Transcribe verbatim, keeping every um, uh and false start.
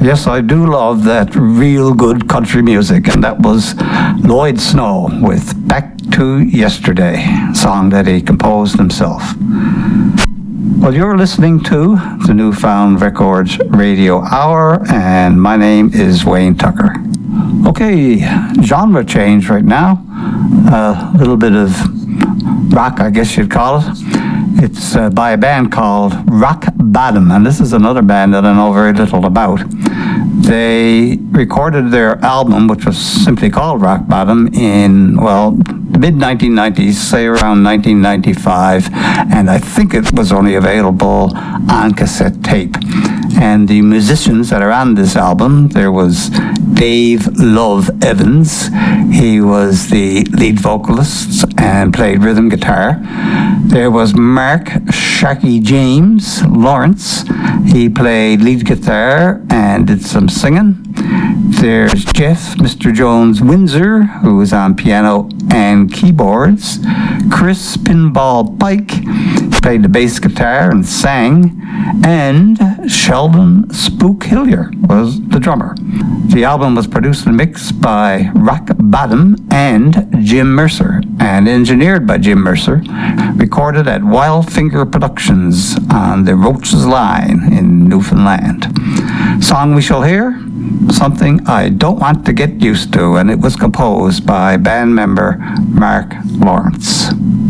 Yes, I do love that real good country music, and that was Lloyd Snow with Back to Yesterday, a song that he composed himself. Well, you're listening to the Newfound Records Radio Hour, and my name is Wayne Tucker. Okay, genre change right now. A little bit of rock, I guess you'd call it. It's uh, by a band called Rock Bottom, and this is another band that I know very little about. They recorded their album, which was simply called Rock Bottom, in, well, the mid nineteen nineties, say around nineteen ninety-five, and I think it was only available on cassette tape. And the musicians that are on this album, there was Dave Love Evans. He was the lead vocalist and played rhythm guitar. There was Mark Sharky James Lawrence. He played lead guitar and did some singing. There's Jeff, Mister Jones Windsor, who was on piano and keyboards. Chris Pinball Pike played the bass guitar and sang. And Sheldon Spook Hillier was the drummer. The album was produced and mixed by Rock Bottom and Jim Mercer, and engineered by Jim Mercer, recorded at Wildfinger Productions on the Roach's Line in Newfoundland. Song we shall hear, Something I Don't Want to Get Used to, and it was composed by band member Mark Lawrence.